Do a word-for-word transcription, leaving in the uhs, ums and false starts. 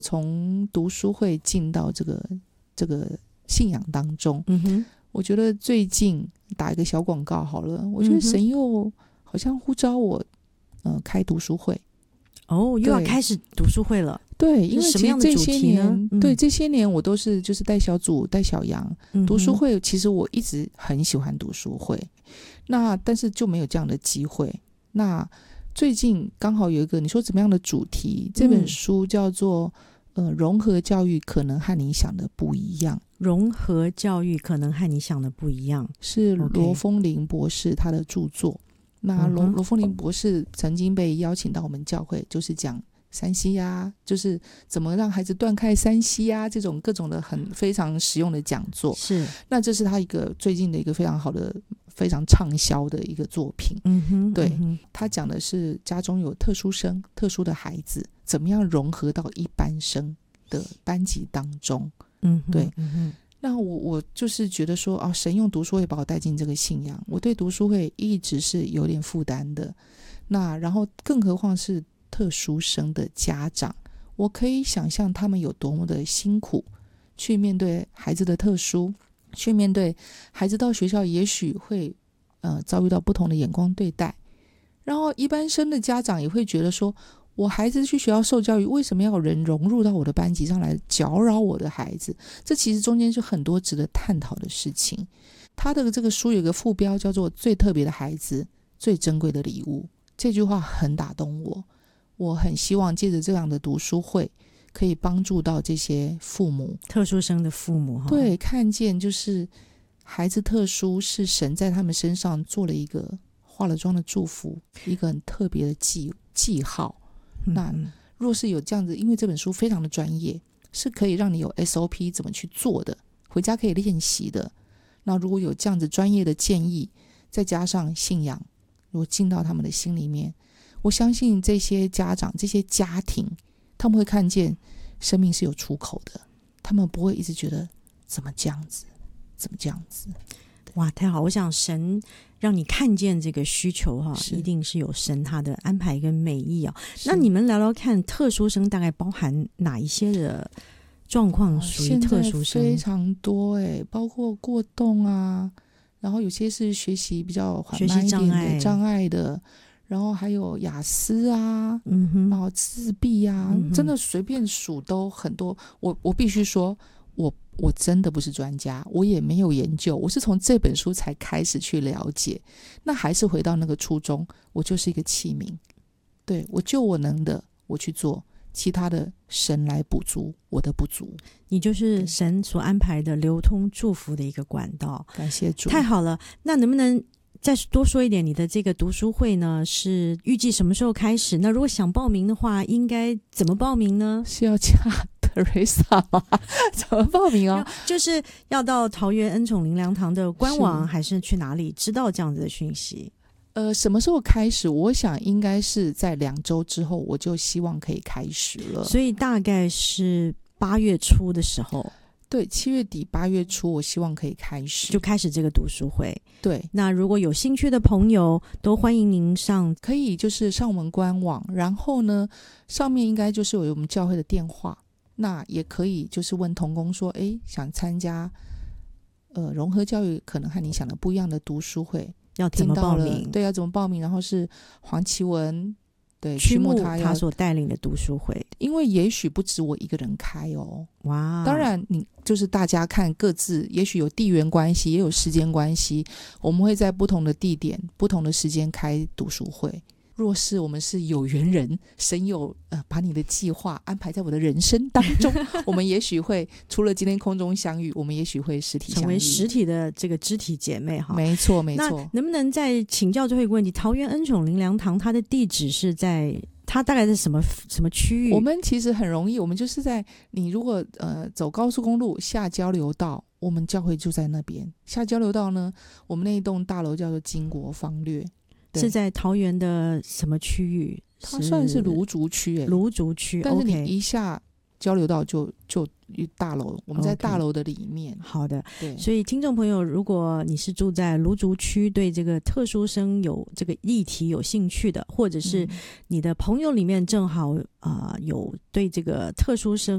从读书会进到这个这个信仰当中， 嗯哼， 我觉得最近打一个小广告好了，我觉得神又好像呼召我、呃、开读书会。 哦，又要开始读书会了。 对，因为其实这些年、 嗯、 对这些年我都是就是带小组带小羊、 嗯、 读书会，其实我一直很喜欢读书会，那但是就没有这样的机会。那最近刚好有一个你说怎么样的主题，这本书叫做、嗯、呃，融合教育可能和你想的不一样。 融合教育可能和你想的不一样， 是罗风林博士他的著作。那罗罗风林博士曾经被邀请到我们教会，就是讲三 C 啊，就是怎么让孩子断开三 C 啊，这种各种的很非常实用的讲座。 是，那这是他一个最近的一个非常好的、非常畅销的一个作品。 嗯哼， 对， 嗯哼， 他讲的是家中有特殊生、特殊的孩子，怎么样融合到一般生的班级当中。 嗯， 对， 嗯哼。 那我我就是觉得说啊，神用读书会把我带进这个信仰，我对读书会一直是有点负担的。那然后更何况是特殊生的家长，我可以想象他们有多么的辛苦，去面对孩子的特殊，去面对孩子到学校也许会呃遭遇到不同的眼光对待。然后一般生的家长也会觉得说，我孩子去学校受教育，为什么要有人融入到我的班级上来搅扰我的孩子？这其实中间是很多值得探讨的事情。他的这个书有个副标叫做最特别的孩子，最珍贵的礼物。这句话很打动我，我很希望借着这样的读书会可以帮助到这些父母， 特殊生的父母， 对，看见就是孩子特殊是神在他们身上做了一个化了妆的祝福，一个很特别的记记号。那若是有这样子，因为这本书非常的专业，是可以让你有 S O P 怎么去做的，回家可以练习的。那如果有这样子专业的建议，再加上信仰，如果进到他们的心里面，我相信这些家长这些家庭，他们会看见生命是有出口的，他们不会一直觉得怎么这样子怎么这样子。 哇，太好！我想神让你看见这个需求哈，一定是有神他的安排跟美意啊。那你们聊聊看，特殊生大概包含哪一些的状况属于特殊生？ 现在非常多哎、欸，包括过动啊，然后有些是学习比较缓慢一点的障碍的，然后还有雅思啊， 嗯哼， 然后自闭啊，嗯、真的随便数都很多。我我必须说。我我真的不是专家，我也没有研究，我是从这本书才开始去了解。那还是回到那个初衷，我就是一个器皿，对，我就我能的我去做，其他的神来补足我的不足。 你就是神所安排的流通祝福的一个管道。 感谢主， 太好了。那能不能再多说一点，你的这个读书会呢是预计什么时候开始？那如果想报名的话应该怎么报名呢？ 是要加Teresa 吗？怎么报名啊？ 就是要到桃园恩宠灵粮堂的官网，还是去哪里知道这样子的讯息？ 呃，什么时候开始？我想应该是在两周之后，我就希望可以开始了。 所以大概是八月初的时候。 对，七月底八月初，我希望可以开始， 就开始这个读书会。 对， 那如果有兴趣的朋友，都欢迎您上， 可以就是上我们官网，然后呢，上面应该就是有我们教会的电话。那也可以就是问同工说，诶，想参加呃融合教育可能和你想的不一样的读书会， 要怎么报名？ 对，要怎么报名？然后是黄奇文对曲木他他所带领的读书会， 因为也许不止我一个人开哦。 哇， 当然你就是大家看各自，也许有地缘关系，也有时间关系，我们会在不同的地点、不同的时间开读书会。若是我们是有缘人，神有呃把你的计划安排在我的人生当中，我们也许会除了今天空中相遇，我们也许会实体相遇， 成为实体的这个肢体姐妹哈。 没错没错。 那能不能再请教最后一个问题？桃园恩宠灵粮堂它的地址是在它大概是什么什么区域？ 我们其实很容易，我们就是在你如果呃走高速公路下交流道，我们教会就在那边。下交流道呢，我们那一栋大楼叫做金国方略。 是在桃园的什么区域？ 它算是芦竹区、欸、 芦竹区， 但是你一下交流道就就大楼，我们在大楼的里面。 Okay, 好的， 对。 所以听众朋友，如果你是住在芦竹区，对这个特殊生有这个议题有兴趣的，或者是你的朋友里面正好、呃、有对这个特殊生